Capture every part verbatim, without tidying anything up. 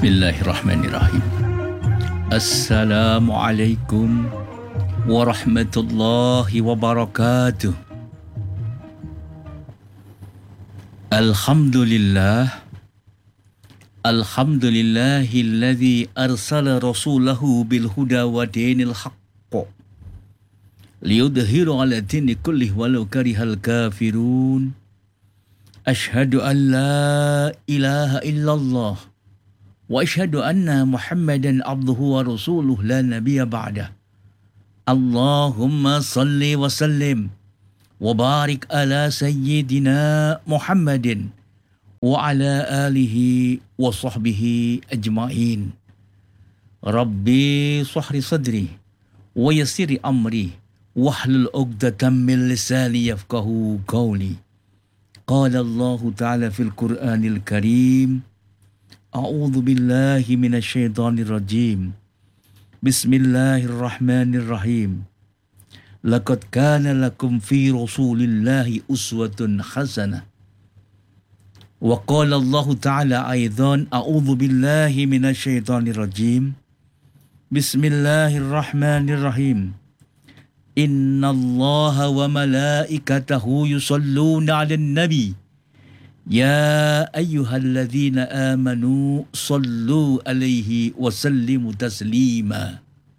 Bismillahirrahmanirrahim. Assalamualaikum warahmatullahi wabarakatuh. Alhamdulillah. Alhamdulillahilladzi arsala rasulahu bil huda wa dinil haqq liyudhiru ala dini kullih walau karihal kafirun. Ashhadu an la ilaha illallah wa ashhadu anna Muhammadan abduhu wa rasuluh la nabiyya ba'dah. Allahumma salli wa sallim wa barik ala sayyidina Muhammadin wa ala alihi wa sahbihi ajma'in. Rabbi sahri sadri wa yassiri amri wahlul 'uqdatam min lisani yafqahu qawli. Qala Allah Ta'ala fil Qur'anil Karim. A'udzu billahi minasyaitonir rajim. Bismillahirrahmanirrahim. Laqad kana lakum fi Rasulillahi uswatun hasanah. Wa qala Allah Ta'ala aidan a'udzu billahi minasyaitonir rajim. Bismillahirrahmanirrahim. Innallaha wa malaikatahu yusalluna 'alan nabi. Ya ayyuhalladzina amanu sallu alaihi wa sallimu taslima.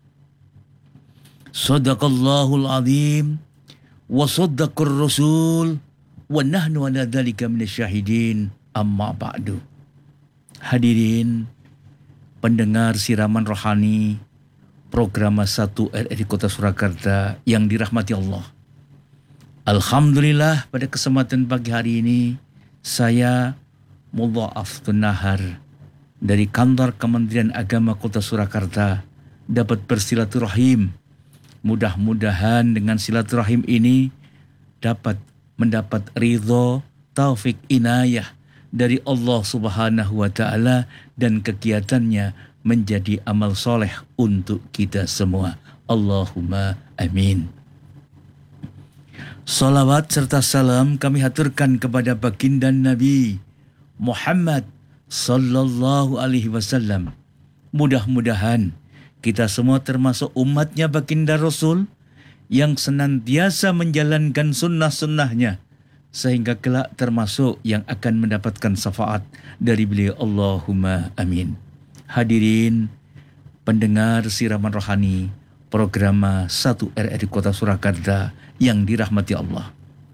Sadaqallahul azim wa sadaqar rasul wa nahnu ala dzalika minasyahidin. Amma ba'du. Hadirin pendengar siraman rohani program satu R R I Kota Surakarta yang dirahmati Allah. Alhamdulillah pada kesempatan pagi hari ini saya Mudha'af Tunahar dari kantor Kementerian Agama Kota Surakarta dapat bersilaturahim. Mudah-mudahan dengan silaturahim ini dapat mendapat ridho, taufik, inayah dari Allah Subhanahu wa Ta'ala dan kegiatannya menjadi amal soleh untuk kita semua. Allahumma amin. Salawat serta salam kami haturkan kepada baginda Nabi Muhammad sallallahu alaihi wasallam. Mudah-mudahan kita semua termasuk umatnya baginda Rasul yang senantiasa menjalankan sunnah-sunnahnya sehingga kelak termasuk yang akan mendapatkan syafaat dari beliau. Allahumma amin. Hadirin pendengar siraman rohani program satu R R I Kota Surakarta yang dirahmati Allah.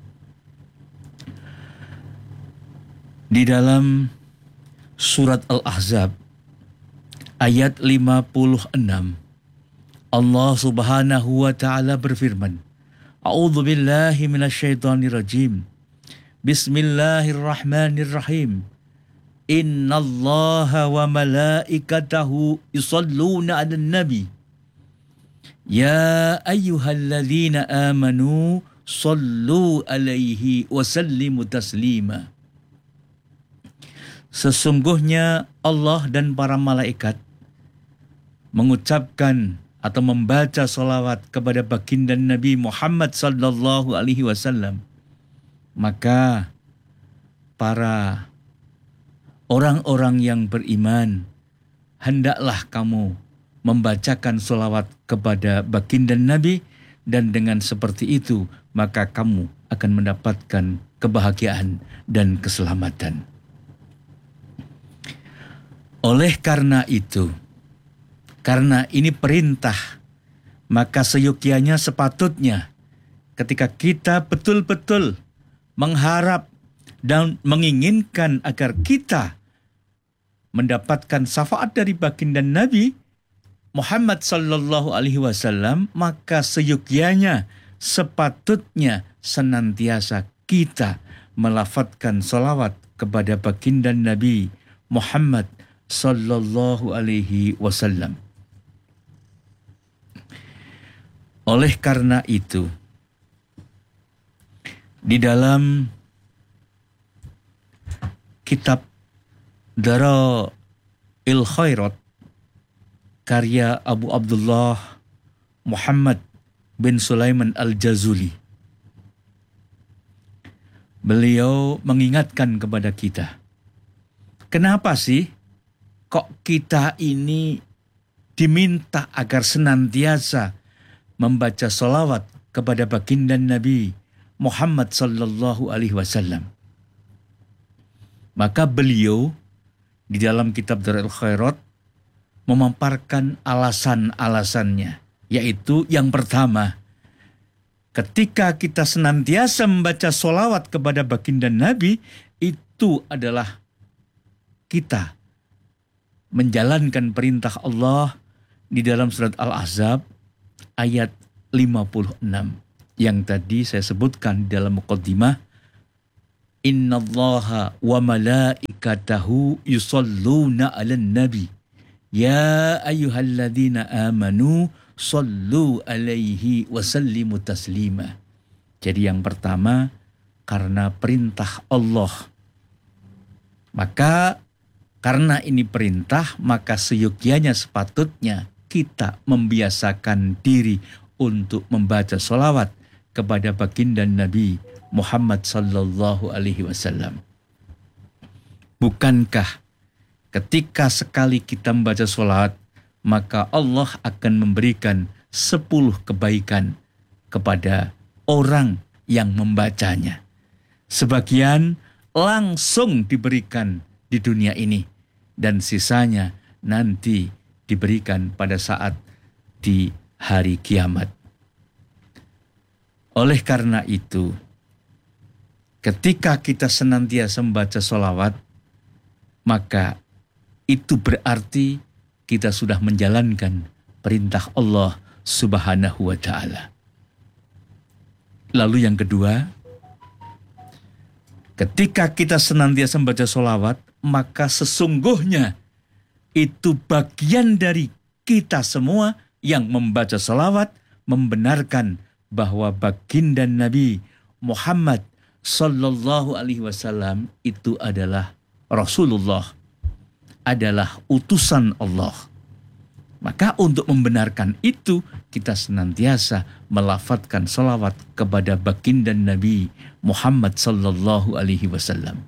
Di dalam surat Al-Ahzab ayat lima puluh enam Allah Subhanahu wa Ta'ala berfirman, A'udzu billahi minasyaitonir rajim. Bismillahirrahmanirrahim. Innallaha wa malaikatahu yusalluna 'alan nabi. Ya ayyuhalladzina amanu sallu alaihi wa sallimu taslima. Sesungguhnya Allah dan para malaikat mengucapkan atau membaca salawat kepada baginda Nabi Muhammad sallallahu alaihi wasallam. Maka para orang-orang yang beriman, hendaklah kamu membacakan sholawat kepada baginda Nabi, dan dengan seperti itu maka kamu akan mendapatkan kebahagiaan dan keselamatan. Oleh karena itu, karena ini perintah, maka seyogyanya sepatutnya ketika kita betul-betul mengharap dan menginginkan agar kita mendapatkan syafaat dari baginda Nabi Muhammad sallallahu alaihi wasallam, maka seyogyanya sepatutnya senantiasa kita melafadzkan salawat kepada baginda Nabi Muhammad sallallahu alaihi wasallam. Oleh karena itu, di dalam kitab Dara'il Khairat karya Abu Abdullah Muhammad bin Sulaiman Al-Jazuli, beliau mengingatkan kepada kita, kenapa sih kok kita ini diminta agar senantiasa membaca sholawat kepada baginda Nabi Muhammad sallallahu alaihi wasallam. Maka beliau di dalam kitab Darul Khairat memaparkan alasan-alasannya, yaitu yang pertama, ketika kita senantiasa membaca sholawat kepada baginda Nabi, itu adalah kita menjalankan perintah Allah di dalam surat Al-Ahzab ayat lima puluh enam yang tadi saya sebutkan di dalam muqaddimah. Innallaha wa malaikatahu yusalluna 'alan nabi ya ayyuhalladzina amanu sallu alaihi wa sallimu taslima. Jadi yang pertama, karena perintah Allah. Maka karena ini perintah, maka seyogyanya sepatutnya kita membiasakan diri untuk membaca sholawat kepada baginda Nabi Muhammad sallallahu alaihi wasallam. Bukankah ketika sekali kita membaca sholawat, maka Allah akan memberikan sepuluh kebaikan kepada orang yang membacanya. Sebagian langsung diberikan di dunia ini, dan sisanya nanti diberikan pada saat di hari kiamat. Oleh karena itu, ketika kita senantiasa membaca sholawat, maka itu berarti kita sudah menjalankan perintah Allah Subhanahu wa ta'ala. Lalu yang kedua, ketika kita senantiasa membaca sholawat, maka sesungguhnya itu bagian dari kita semua yang membaca sholawat membenarkan bahwa baginda Nabi Muhammad sallallahu alaihi wasallam itu adalah Rasulullah, adalah utusan Allah. Maka untuk membenarkan itu, kita senantiasa melafadzkan salawat kepada baginda Nabi Muhammad sallallahu alaihi wasallam.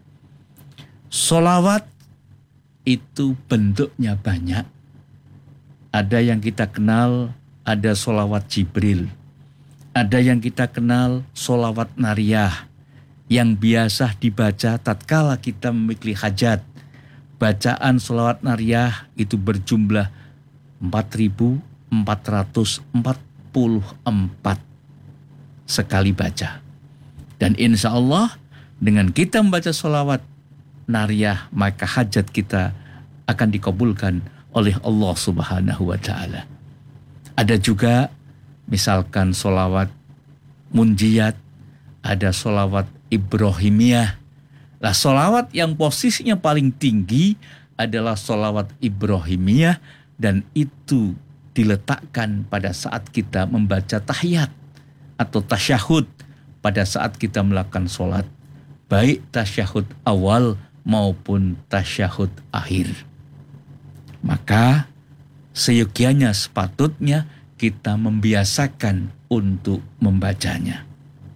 Salawat itu bentuknya banyak. Ada yang kita kenal, ada salawat Jibril. Ada yang kita kenal salawat nariyah, yang biasa dibaca tatkala kita memiliki hajat. Bacaan salawat nariyah itu berjumlah empat ribu empat ratus empat puluh empat sekali baca. Dan insya Allah dengan kita membaca salawat nariyah, maka hajat kita akan dikabulkan oleh Allah Subhanahu wa ta'ala. Ada juga misalkan salawat munjiyat, ada salawat Ibrahimiyah. Nah, salawat yang posisinya paling tinggi adalah salawat Ibrahimiyah, dan itu diletakkan pada saat kita membaca tahiyat atau tasyahud, pada saat kita melakukan sholat, baik tasyahud awal maupun tasyahud akhir. Maka seyogyanya sepatutnya kita membiasakan untuk membacanya.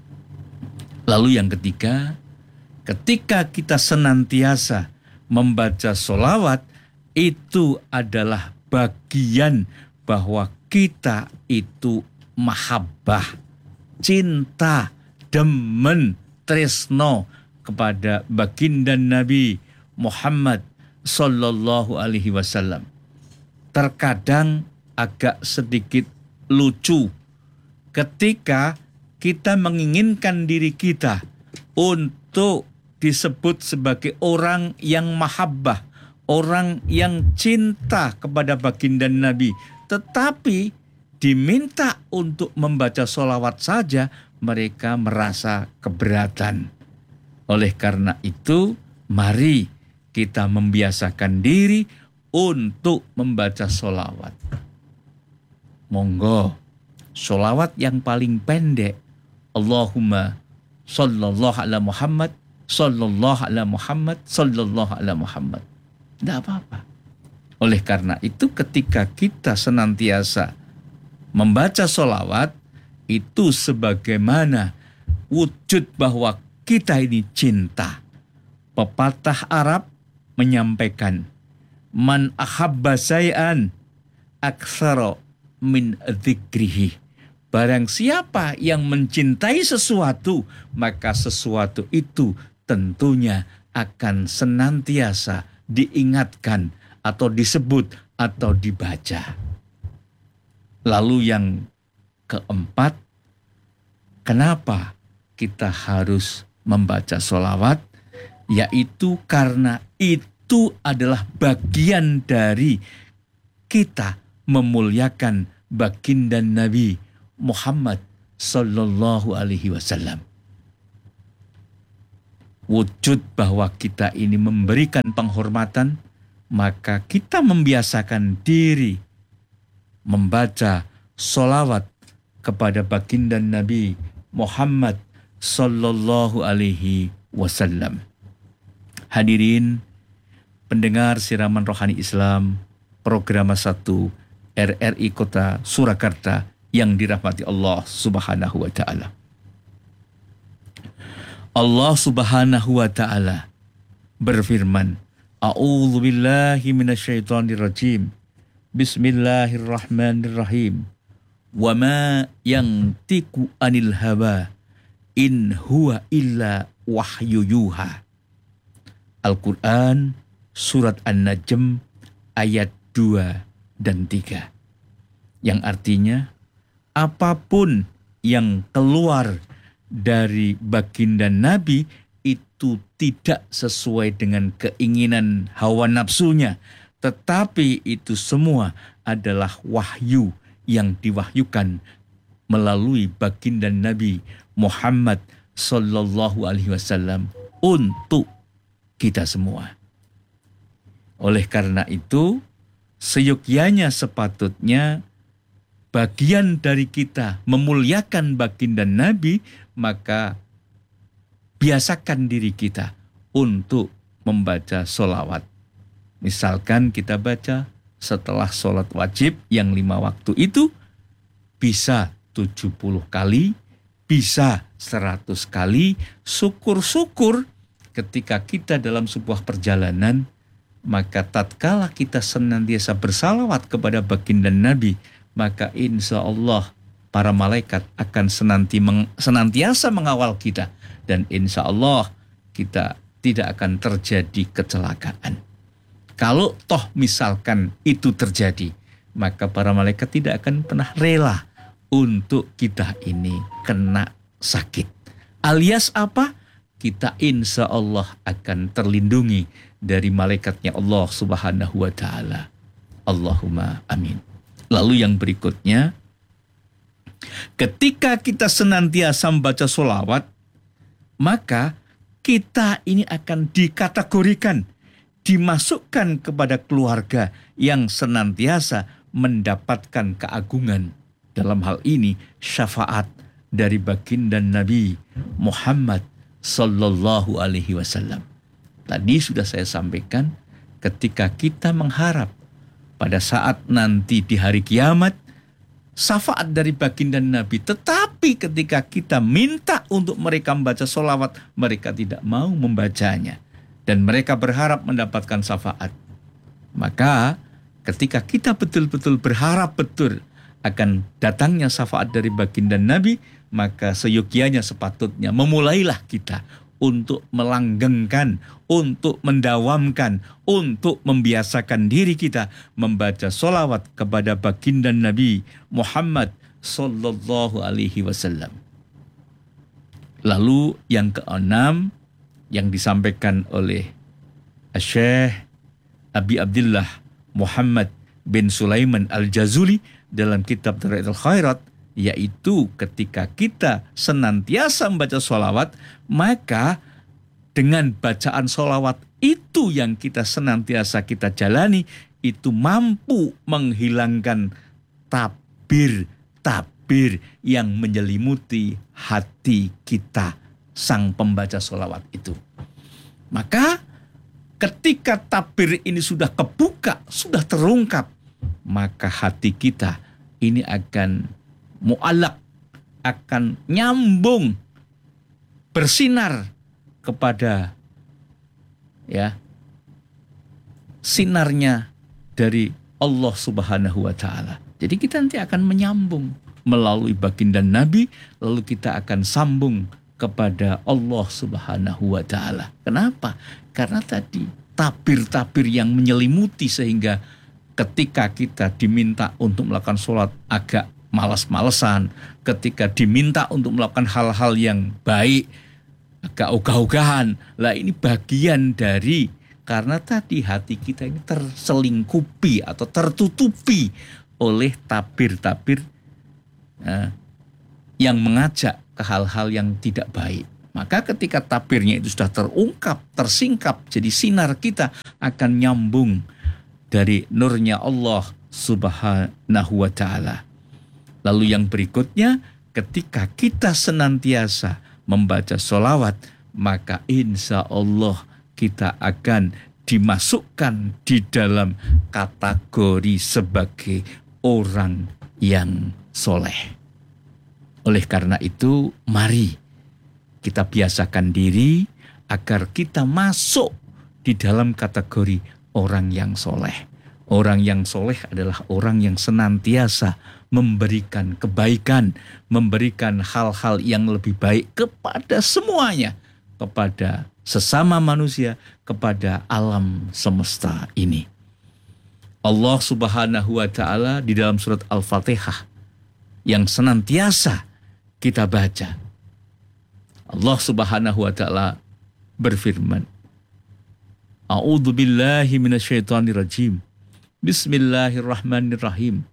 Lalu yang ketiga, ketika kita senantiasa membaca sholawat, itu adalah bagian bahwa kita itu mahabbah, cinta, demen, tresno kepada baginda Nabi Muhammad sallallahu alaihi wasallam. Terkadang agak sedikit lucu ketika kita menginginkan diri kita untuk disebut sebagai orang yang mahabbah, orang yang cinta kepada baginda Nabi, tetapi diminta untuk membaca sholawat saja, mereka merasa keberatan. Oleh karena itu, mari kita membiasakan diri untuk membaca sholawat. Monggo, sholawat yang paling pendek, Allahumma sallallahu ala Muhammad, sallallahu ala Muhammad, sallallahu ala Muhammad. Tidak apa-apa. Oleh karena itu, ketika kita senantiasa membaca sholawat, itu sebagaimana wujud bahwa kita ini cinta. Pepatah Arab menyampaikan, Man ahabba say'an aktsara min dzikrihi. Barang siapa yang mencintai sesuatu, maka sesuatu itu tentunya akan senantiasa diingatkan atau disebut atau dibaca. Lalu yang keempat, kenapa kita harus membaca sholawat? Yaitu karena itu adalah bagian dari kita memuliakan baginda Nabi Muhammad Sallallahu Alaihi Wasallam. Wujud bahwa kita ini memberikan penghormatan, maka kita membiasakan diri membaca sholawat kepada baginda Nabi Muhammad Sallallahu Alaihi Wasallam. Hadirin pendengar siraman rohani Islam, program satu R R I Kota Surakarta yang dirahmati Allah Subhanahu wa Ta'ala. Allah Subhanahu wa Ta'ala berfirman, A'udzu billahi minasyaitonir rajim. Bismillahirrahmanirrahim. Wa ma yantiqu anil hawa in huwa illa wahyu yuha. Al-Quran surat An-Najm ayat dua dan tiga. Yang artinya, apapun yang keluar dari baginda Nabi itu tidak sesuai dengan keinginan hawa nafsunya, tetapi itu semua adalah wahyu yang diwahyukan melalui baginda Nabi Muhammad Sallallahu Alaihi Wasallam untuk kita semua. Oleh karena itu, seyogyanya sepatutnya bagian dari kita memuliakan baginda Nabi, maka biasakan diri kita untuk membaca sholawat. Misalkan kita baca setelah sholat wajib yang lima waktu itu, bisa tujuh puluh kali, bisa seratus kali. Syukur-syukur ketika kita dalam sebuah perjalanan, maka tatkala kita senantiasa bersalawat kepada baginda Nabi, maka insya Allah para malaikat akan senanti meng, senantiasa mengawal kita. Dan insya Allah kita tidak akan terjadi kecelakaan. Kalau toh misalkan itu terjadi, maka para malaikat tidak akan pernah rela untuk kita ini kena sakit. Alias apa? Kita insya Allah akan terlindungi dari malaikatnya Allah Subhanahu wa Ta'ala. Allahumma amin. Lalu yang berikutnya, ketika kita senantiasa membaca sholawat, maka kita ini akan dikategorikan, dimasukkan kepada keluarga yang senantiasa mendapatkan keagungan. Dalam hal ini syafaat dari baginda Nabi Muhammad Sallallahu Alaihi Wasallam. Tadi sudah saya sampaikan, ketika kita mengharap pada saat nanti di hari kiamat, syafaat dari baginda Nabi. Tetapi ketika kita minta untuk mereka membaca sholawat, mereka tidak mau membacanya. Dan mereka berharap mendapatkan syafaat. Maka ketika kita betul-betul berharap betul akan datangnya syafaat dari baginda Nabi, maka seyogyanya sepatutnya memulailah kita untuk melanggengkan, untuk mendawamkan, untuk membiasakan diri kita membaca sholawat kepada baginda Nabi Muhammad Sallallahu Alaihi Wasallam. Lalu yang keenam yang disampaikan oleh Syekh Abi Abdullah Muhammad bin Sulaiman Al-Jazuli dalam kitab Dalailul Khairat, yaitu ketika kita senantiasa membaca sholawat, maka dengan bacaan sholawat itu yang kita senantiasa kita jalani, itu mampu menghilangkan tabir-tabir yang menyelimuti hati kita, sang pembaca sholawat itu. Maka ketika tabir ini sudah kebuka, sudah terungkap, maka hati kita ini akan mu'allaq, akan nyambung, bersinar kepada ya sinarnya dari Allah Subhanahu wa Ta'ala. Jadi kita nanti akan menyambung melalui baginda Nabi, lalu kita akan sambung kepada Allah Subhanahu wa Ta'ala. Kenapa? Karena tadi tabir-tabir yang menyelimuti, sehingga ketika kita diminta untuk melakukan sholat agak malas-malesan, ketika diminta untuk melakukan hal-hal yang baik agak ogah-ogahan. Lah ini bagian dari, karena tadi hati kita ini terselingkupi atau tertutupi oleh tabir-tabir Nah, yang mengajak ke hal-hal yang tidak baik. Maka ketika tabirnya itu sudah terungkap, tersingkap, jadi sinar kita akan nyambung dari nurnya Allah Subhanahu wa Ta'ala. Lalu yang berikutnya, ketika kita senantiasa membaca sholawat, maka insya Allah kita akan dimasukkan di dalam kategori sebagai orang yang soleh. Oleh karena itu, mari kita biasakan diri agar kita masuk di dalam kategori orang yang soleh. Orang yang soleh adalah orang yang senantiasa memberikan kebaikan, memberikan hal-hal yang lebih baik kepada semuanya, kepada sesama manusia, kepada alam semesta ini. Allah Subhanahu wa Ta'ala di dalam surat Al-Fatihah yang senantiasa kita baca, Allah Subhanahu wa Ta'ala berfirman, A'udzu billahi minasyaitonir rajim. Bismillahirrahmanirrahim.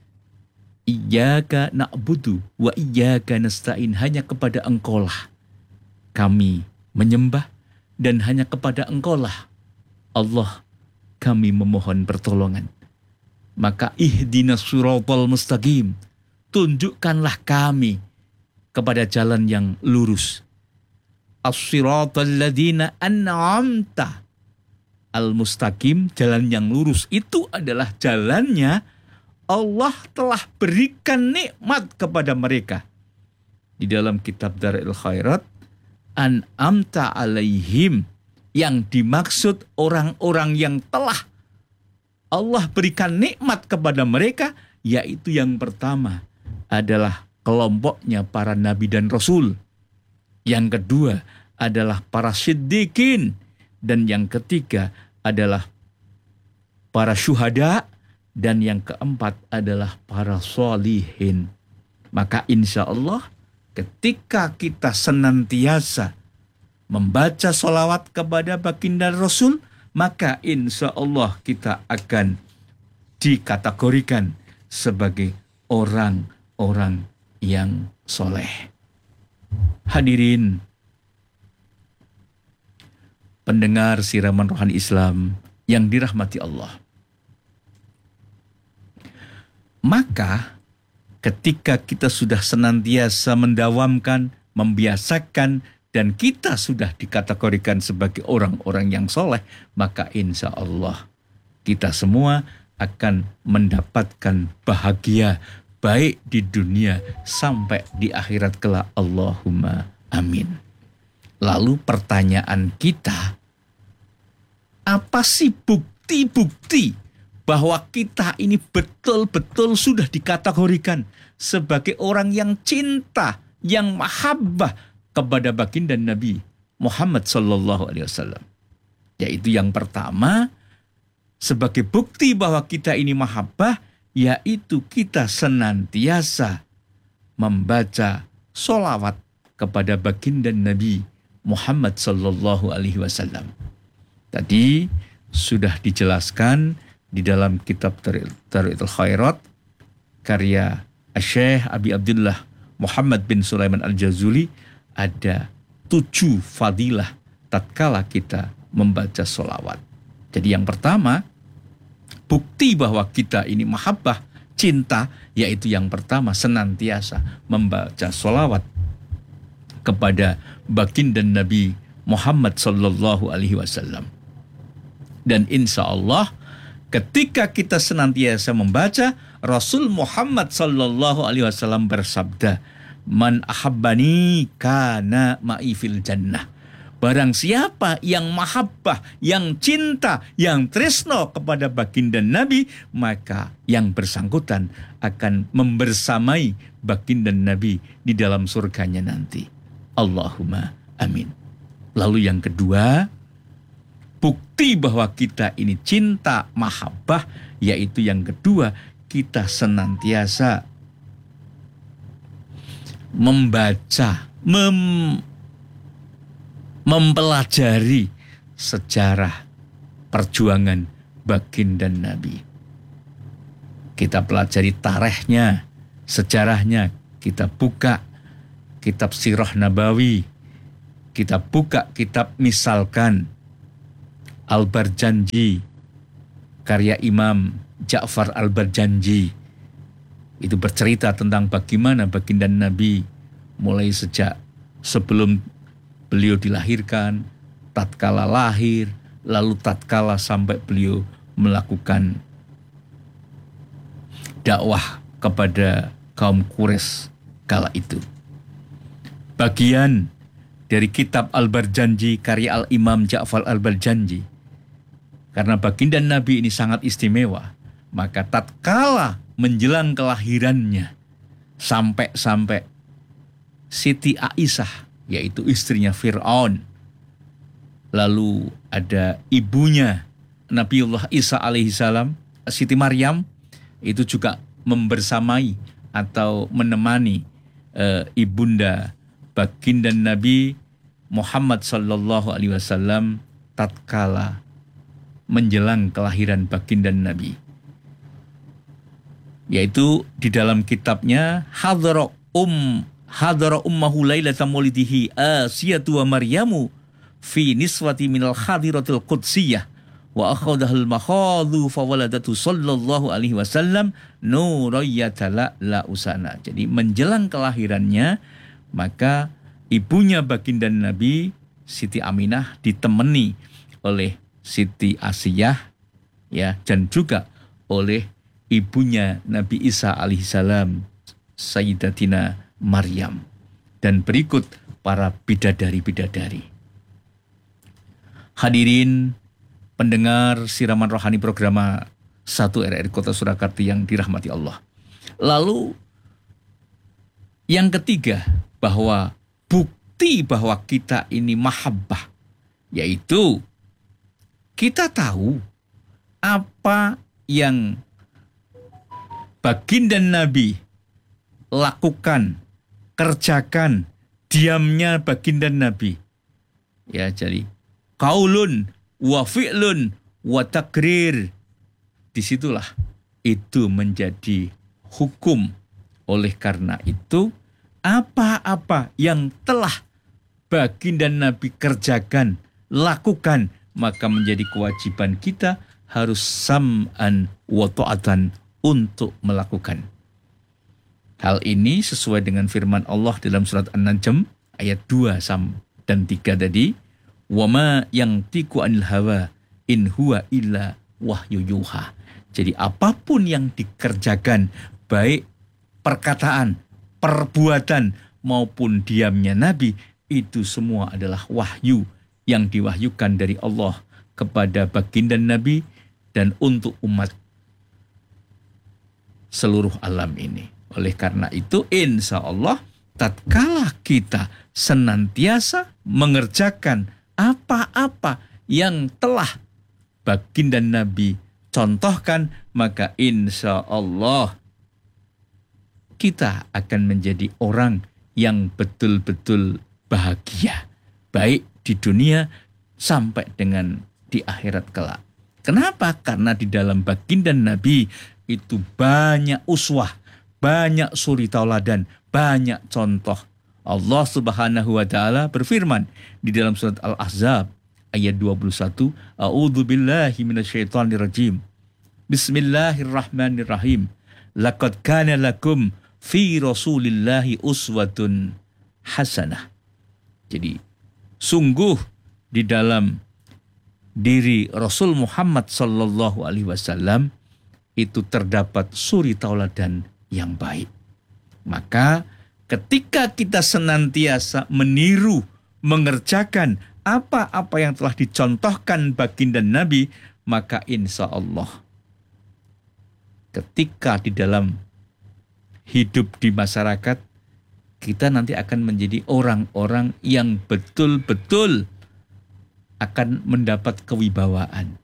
Iyyaka na'budu wa iyyaka nasta'in. Hanya kepada Engkaulah kami menyembah, dan hanya kepada Engkaulah Allah kami memohon pertolongan. Maka ihdinas siratal mustaqim, tunjukkanlah kami kepada jalan yang lurus. As-siratal ladzina an'amta al-mustaqim, jalan yang lurus itu adalah jalannya Allah telah berikan nikmat kepada mereka. Di dalam kitab Darul Khairat, an'amta alaihim, yang dimaksud orang-orang yang telah Allah berikan nikmat kepada mereka, yaitu yang pertama adalah kelompoknya para nabi dan rasul. Yang kedua adalah para siddiqin. Dan yang ketiga adalah para syuhada. Dan yang keempat adalah para sholihin. Maka insya Allah ketika kita senantiasa membaca sholawat kepada baginda Rasul, maka insya Allah kita akan dikategorikan sebagai orang-orang yang soleh. Hadirin pendengar siraman rohani Islam yang dirahmati Allah. Maka ketika kita sudah senantiasa mendawamkan, membiasakan, dan kita sudah dikategorikan sebagai orang-orang yang soleh, maka insya Allah kita semua akan mendapatkan bahagia baik di dunia sampai di akhirat kelak. Allahumma amin. Lalu pertanyaan kita, apa sih bukti-bukti bahwa kita ini betul-betul sudah dikategorikan sebagai orang yang cinta, yang mahabbah kepada baginda Nabi Muhammad sallallahu alaihi wasallam? Yaitu yang pertama, sebagai bukti bahwa kita ini mahabbah, yaitu kita senantiasa membaca sholawat kepada baginda Nabi Muhammad sallallahu alaihi wasallam. Tadi sudah dijelaskan di dalam kitab Darul Khairat karya Syekh Abi Abdullah Muhammad bin Sulaiman Al-Jazuli, ada tujuh fadilah tatkala kita membaca sholawat. Jadi yang pertama, bukti bahwa kita ini mahabbah, cinta, yaitu yang pertama senantiasa membaca sholawat kepada baginda Nabi Muhammad sallallahu alaihi wasallam. Dan insya Allah ketika kita senantiasa membaca, Rasul Muhammad sallallahu alaihi wasallam bersabda, Man ahabbani kana ma'i fil jannah. Barang siapa yang mahabbah, yang cinta, yang tresno kepada baginda Nabi, maka yang bersangkutan akan membersamai baginda Nabi di dalam surganya nanti. Allahumma amin. Lalu yang kedua, bukti bahwa kita ini cinta mahabbah, yaitu yang kedua, kita senantiasa membaca, mem mempelajari sejarah perjuangan baginda Nabi. Kita pelajari tarikhnya, sejarahnya, kita buka kitab Sirah Nabawi, kita buka kitab misalkan Al-Barjanji, karya Imam Ja'far Al-Barjanji. Itu bercerita tentang bagaimana baginda Nabi mulai sejak sebelum beliau dilahirkan, tatkala lahir, lalu tatkala sampai beliau melakukan dakwah kepada kaum Quraisy kala itu. Bagian dari kitab Al-Barjanji karya Al-Imam Ja'far Al-Barjanji, karena baginda Nabi ini sangat istimewa, maka tatkala menjelang kelahirannya, sampai-sampai Siti Aisyah, yaitu istrinya Fir'aun, lalu ada ibunya Nabiullah Isa alaihissalam, Siti Maryam, itu juga membersamai atau menemani e, ibunda baginda Nabi Muhammad sallallahu alaihi wasallam tatkala menjelang kelahiran baginda Nabi. Yaitu di dalam kitabnya Hadara Um Hadara ummahu lailata maulidihi Asiyatu wa Maryamu fi niswati minal hadiratil qudsiyah wa akhadahal makhadhu fawaladatu sallallahu alaihi wasallam nurayyatala la usana. Jadi menjelang kelahirannya, maka ibunya baginda Nabi Siti Aminah ditemani oleh Siti Asiyah, ya, dan juga oleh ibunya Nabi Isa alaihissalam, Sayyidatina Maryam, dan berikut para bidadari-bidadari. Hadirin pendengar siraman rohani program satu R R I Kota Surakarta yang dirahmati Allah. Lalu yang ketiga, bahwa bukti bahwa kita ini mahabbah, yaitu kita tahu apa yang baginda Nabi lakukan, kerjakan, diamnya baginda Nabi. Ya, jadi qaulun wa fi'lun wa takrir. Disitulah itu menjadi hukum. Oleh karena itu, apa-apa yang telah baginda Nabi kerjakan, lakukan, maka menjadi kewajiban kita harus sam'an wa ta'atan untuk melakukan. Hal ini sesuai dengan firman Allah dalam surat An-Najm ayat dua dan tiga tadi. Wa ma yantiqu anil hawa in huwa illa wahyu yuha. Jadi apapun yang dikerjakan, baik perkataan, perbuatan maupun diamnya Nabi, itu semua adalah wahyu yang diwahyukan dari Allah kepada baginda Nabi dan untuk umat seluruh alam ini. Oleh karena itu, insya Allah, tatkala kita senantiasa mengerjakan apa-apa yang telah baginda Nabi contohkan, maka insya Allah kita akan menjadi orang yang betul-betul bahagia, baik di dunia sampai dengan di akhirat kelak. Kenapa? Karena di dalam baginda Nabi itu banyak uswah, banyak suri tauladan, banyak contoh. Allah Subhanahu wa taala berfirman di dalam surat Al-Ahzab ayat dua puluh satu, A'udzu billahi minasyaitonir rajim. Bismillahirrahmanirrahim. Laqad kana lakum fi Rasulillahi uswatun hasanah. Jadi sungguh di dalam diri Rasul Muhammad sallallahu alaihi wasallam itu terdapat suri tauladan yang baik. Maka ketika kita senantiasa meniru, mengerjakan apa-apa yang telah dicontohkan baginda Nabi, maka insya Allah ketika di dalam hidup di masyarakat, kita nanti akan menjadi orang-orang yang betul-betul akan mendapat kewibawaan.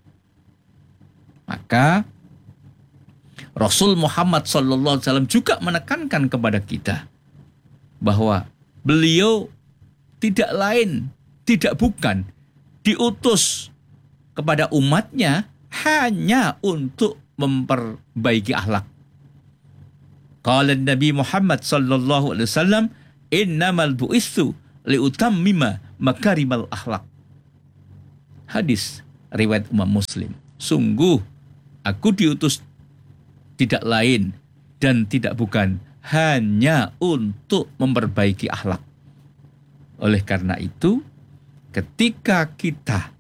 Maka Rasul Muhammad sallallahu alaihi wasallam juga menekankan kepada kita bahwa beliau tidak lain, tidak bukan diutus kepada umatnya hanya untuk memperbaiki akhlak. Qala Nabi Muhammad sallallahu alaihi wasallam, innamal bu'itsu liutammima makarimal akhlak. Hadis riwayat Imam Muslim. Sungguh aku diutus tidak lain dan tidak bukan hanya untuk memperbaiki akhlak. Oleh karena itu, ketika kita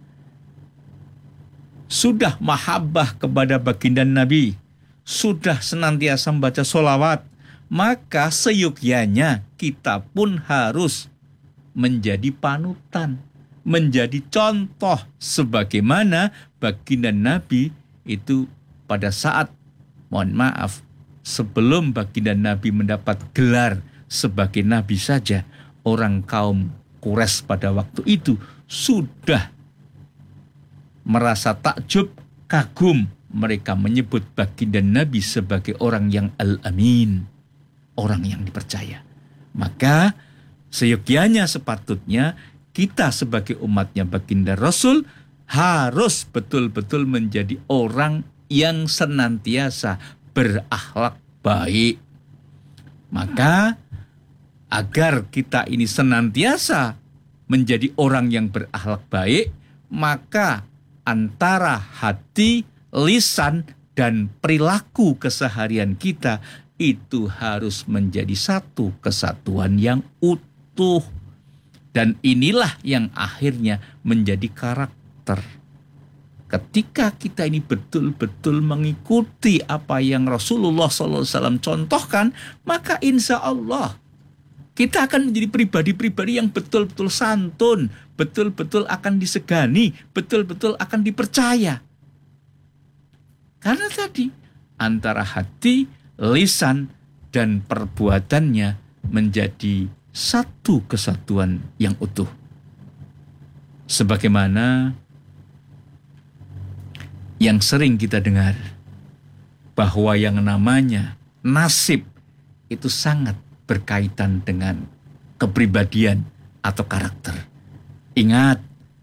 sudah mahabbah kepada baginda Nabi, sudah senantiasa membaca sholawat, maka seyogyanya kita pun harus menjadi panutan, menjadi contoh sebagaimana baginda Nabi itu pada saat, mohon maaf, sebelum baginda Nabi mendapat gelar sebagai Nabi saja, orang kaum Quraisy pada waktu itu sudah merasa takjub, kagum. Mereka menyebut baginda Nabi sebagai orang yang al-amin, orang yang dipercaya. Maka seyogyanya sepatutnya kita sebagai umatnya baginda Rasul harus betul-betul menjadi orang yang senantiasa berakhlak baik. Maka agar kita ini senantiasa menjadi orang yang berakhlak baik, maka antara hati, lisan, dan perilaku keseharian kita itu harus menjadi satu kesatuan yang utuh. Dan inilah yang akhirnya menjadi karakter. Ketika kita ini betul-betul mengikuti apa yang Rasulullah shallallahu alaihi wasallam contohkan, maka insya Allah kita akan menjadi pribadi-pribadi yang betul-betul santun, betul-betul akan disegani, betul-betul akan dipercaya. Karena tadi antara hati, lisan, dan perbuatannya menjadi satu kesatuan yang utuh. Sebagaimana yang sering kita dengar, bahwa yang namanya nasib itu sangat berkaitan dengan kepribadian atau karakter. Ingat,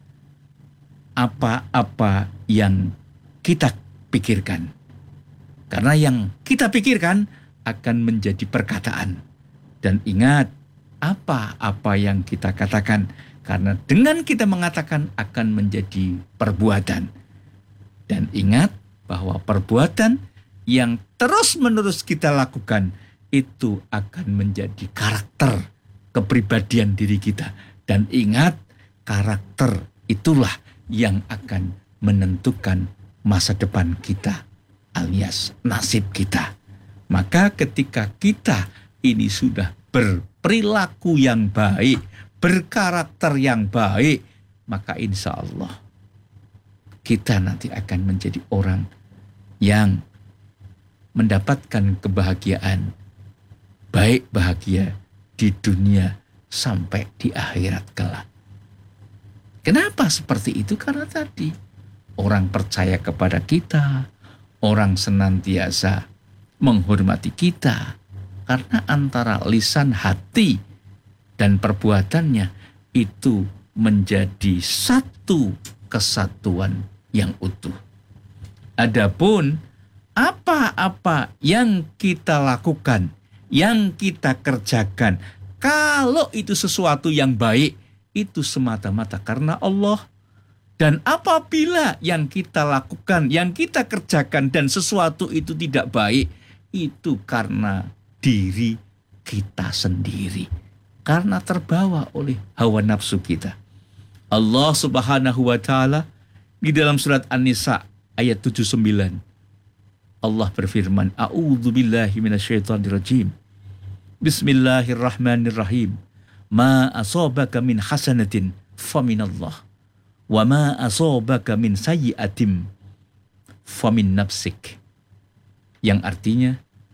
apa-apa yang kita pikirkan, karena yang kita pikirkan akan menjadi perkataan. Dan ingat, apa-apa yang kita katakan, karena dengan kita mengatakan akan menjadi perbuatan. Dan ingat bahwa perbuatan yang terus-menerus kita lakukan itu akan menjadi karakter kepribadian diri kita. Dan ingat, karakter itulah yang akan menentukan masa depan kita alias nasib kita. Maka ketika kita ini sudah berperilaku yang baik, berkarakter yang baik, maka insya Allah kita nanti akan menjadi orang yang mendapatkan kebahagiaan, baik bahagia di dunia sampai di akhirat kelak. Kenapa seperti itu? Karena tadi orang percaya kepada kita, orang senantiasa menghormati kita, karena antara lisan, hati, dan perbuatannya itu menjadi satu kesatuan yang utuh. Adapun apa-apa yang kita lakukan, yang kita kerjakan, kalau itu sesuatu yang baik, itu semata-mata karena Allah. Dan apabila yang kita lakukan, yang kita kerjakan dan sesuatu itu tidak baik, itu karena diri kita sendiri. Karena terbawa oleh hawa nafsu kita. Allah Subhanahu wa taala di dalam surat An-Nisa ayat tujuh puluh sembilan. Allah berfirman, A'udzubillahi minasyaitonirrajim. Bismillahirrahmanirrahim. Ma asabaka min hasanatin faminallah. Wa ma asabaka min sayyi'atim famin nafsik. Yang artinya,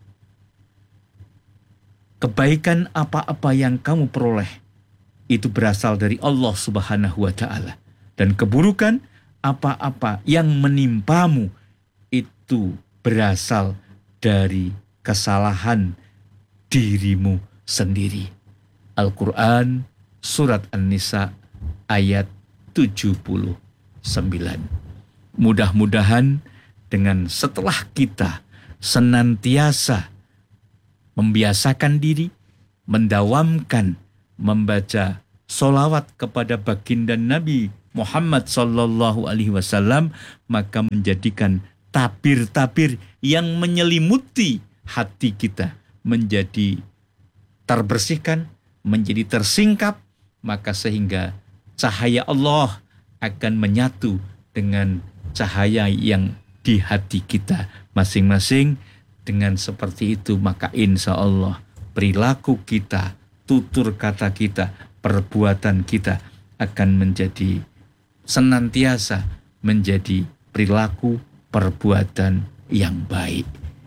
kebaikan apa-apa yang kamu peroleh itu berasal dari Allah Subhanahu wa Ta'ala. Dan keburukan apa-apa yang menimpamu itu berasal dari kesalahan dirimu sendiri. Al-Quran Surat An-Nisa ayat tujuh puluh sembilan. Mudah-mudahan dengan setelah kita senantiasa membiasakan diri, mendawamkan membaca solawat kepada baginda Nabi Muhammad sallallahu alaihi wasallam, maka menjadikan tabir-tabir yang menyelimuti hati kita menjadi terbersihkan, menjadi tersingkap, maka sehingga cahaya Allah akan menyatu dengan cahaya yang di hati kita masing-masing. Dengan seperti itu, maka insya Allah perilaku kita, tutur kata kita, perbuatan kita akan menjadi senantiasa menjadi perilaku perbuatan yang baik.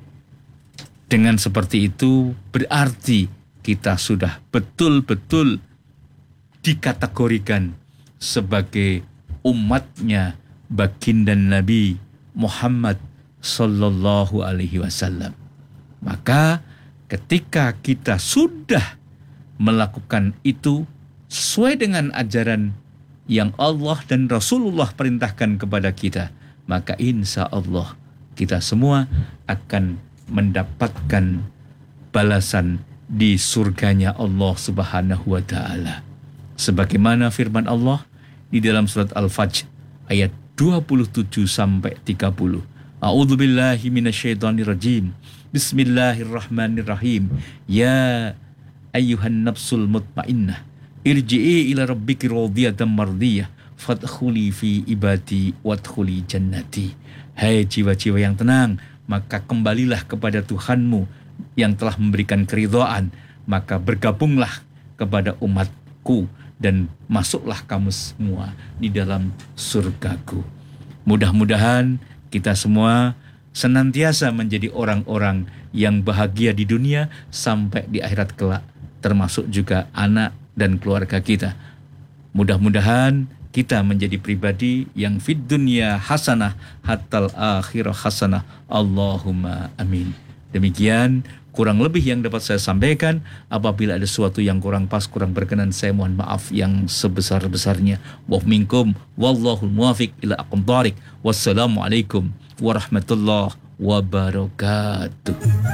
Dengan seperti itu berarti kita sudah betul-betul dikategorikan sebagai umatnya baginda Nabi Muhammad sallallahu alaihi wasallam. Maka ketika kita sudah melakukan itu sesuai dengan ajaran yang Allah dan Rasulullah perintahkan kepada kita, maka insya Allah kita semua akan mendapatkan balasan di surganya Allah Subhanahu wa Ta'ala. Sebagaimana firman Allah di dalam surat Al-Fajr ayat dua puluh tujuh sampai tiga puluh. A'udzubillahi minasyaitonirrajim. Bismillahirrahmanirrahim. Ya ayyuhan nafsul mutmainnah, irji'i ila rabbiki radiyatan mardiyah, fadkhuli fi ibadi wadkhuli jannati. Hai jiwa-jiwa yang tenang, maka kembalilah kepada Tuhanmu yang telah memberikan keridhaan, maka bergabunglah kepada umatku dan masuklah kamu semua di dalam surgaku. Mudah-mudahan kita semua senantiasa menjadi orang-orang yang bahagia di dunia sampai di akhirat kelak, termasuk juga anak dan keluarga kita. Mudah-mudahan kita menjadi pribadi yang fid dunya hasanah hatal akhirah hasanah. Allahumma amin. Demikian kurang lebih yang dapat saya sampaikan. Apabila ada sesuatu yang kurang pas, kurang berkenan, saya mohon maaf yang sebesar-besarnya. Wa minkum wallahul muwafiq ila aqwamit thoriq. Wassalamualaikum warahmatullahi wabarakatuh.